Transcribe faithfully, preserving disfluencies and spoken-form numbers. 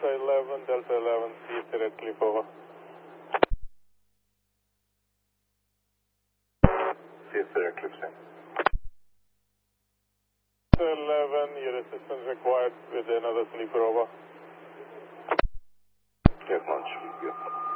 Delta eleven, Delta eleven, see if they're at clip over. See if they're eclipsing. Delta eleven, your assistance required with another sleeper over. Get launch, good.